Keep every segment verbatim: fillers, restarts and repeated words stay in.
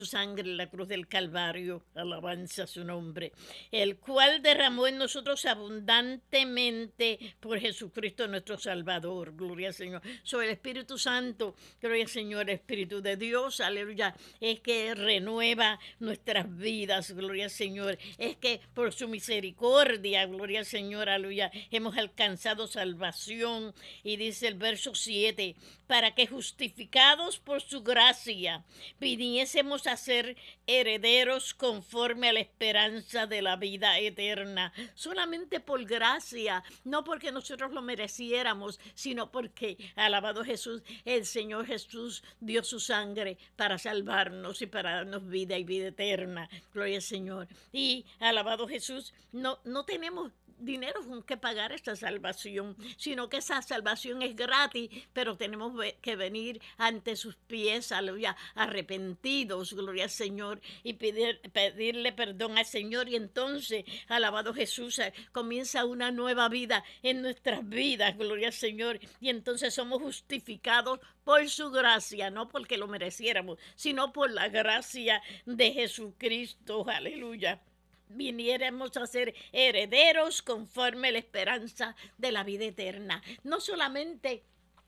su sangre en la cruz del Calvario, alabanza a su nombre, el cual derramó en nosotros abundantemente por Jesucristo nuestro Salvador, gloria al Señor. Soy el Espíritu Santo, gloria al Señor, Espíritu de Dios, aleluya, es que renueva nuestras vidas, gloria al Señor, es que por su misericordia, gloria al Señor, aleluya, hemos alcanzado salvación. Y dice el verso siete, para que justificados por su gracia viniésemos a ser herederos conforme a la esperanza de la vida eterna, solamente por gracia, no porque nosotros lo mereciéramos, sino porque, alabado Jesús, el Señor Jesús dio su sangre para salvarnos y para darnos vida y vida eterna, gloria al Señor. Y alabado Jesús, no, no tenemos dinero con que pagar esta salvación, sino que esa salvación es gratis, pero tenemos que venir ante sus pies, aleluya, arrepentidos, gloria al Señor, y pedir, pedirle perdón al Señor, y entonces, alabado Jesús, comienza una nueva vida en nuestras vidas, gloria al Señor, y entonces somos justificados por su gracia, no porque lo mereciéramos, sino por la gracia de Jesucristo, aleluya. Viniéramos a ser herederos conforme a la esperanza de la vida eterna. No solamente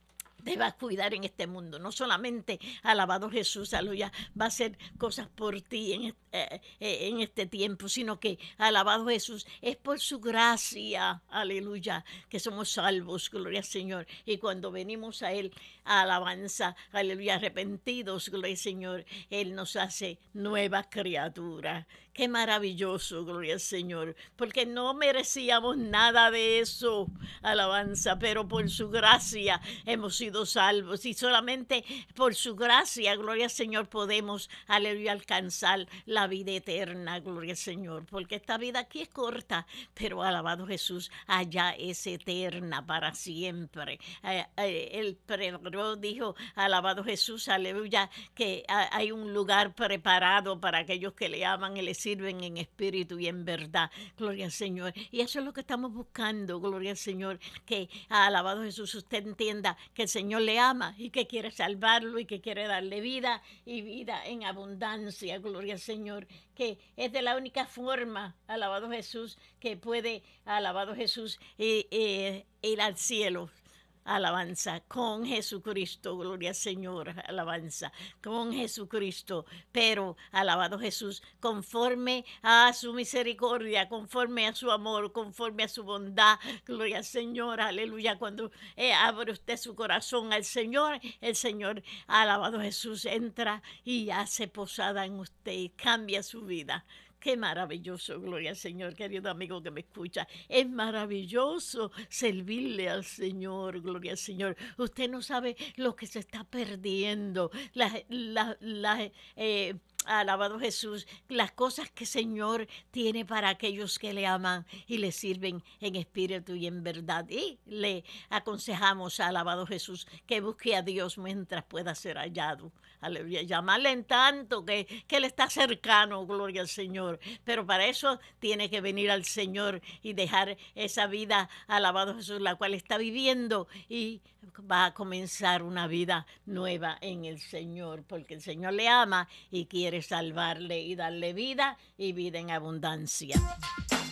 te va a cuidar en este mundo, no solamente, alabado Jesús, aleluya, va a hacer cosas por ti en, eh, en este tiempo, sino que, alabado Jesús, es por su gracia, aleluya, que somos salvos, gloria al Señor. Y cuando venimos a Él, a alabanza, aleluya, arrepentidos, gloria al Señor, Él nos hace nueva criatura. Qué maravilloso, gloria al Señor, porque no merecíamos nada de eso, alabanza, pero por su gracia hemos sido salvos, y solamente por su gracia, gloria al Señor, podemos, aleluya, alcanzar la vida eterna, gloria al Señor, porque esta vida aquí es corta, pero alabado Jesús, allá es eterna para siempre. Eh, eh, el predicador dijo, alabado Jesús, aleluya, que hay un lugar preparado para aquellos que le aman y le sirven en espíritu y en verdad, gloria al Señor, y eso es lo que estamos buscando, gloria al Señor, que, alabado Jesús, usted entienda que el Señor le ama y que quiere salvarlo y que quiere darle vida y vida en abundancia, gloria al Señor, que es de la única forma, alabado Jesús, que puede, alabado Jesús, eh, eh, ir al cielo. Alabanza, con Jesucristo, gloria al Señor, alabanza, con Jesucristo, pero, alabado Jesús, conforme a su misericordia, conforme a su amor, conforme a su bondad, gloria al Señor, aleluya, cuando eh, abre usted su corazón al Señor, el Señor, alabado Jesús, entra y hace posada en usted y cambia su vida. Qué maravilloso, gloria al Señor, querido amigo que me escucha. Es maravilloso servirle al Señor, gloria al Señor. Usted no sabe lo que se está perdiendo. La, la, la, eh, alabado Jesús, las cosas que el Señor tiene para aquellos que le aman y le sirven en espíritu y en verdad. Y le aconsejamos, alabado Jesús, que busque a Dios mientras pueda ser hallado. Aleluya, llamarle en tanto que, que Él está cercano, gloria al Señor. Pero para eso tiene que venir al Señor y dejar esa vida, alabado Jesús, la cual está viviendo, y va a comenzar una vida nueva en el Señor, porque el Señor le ama y quiere salvarle y darle vida y vida en abundancia.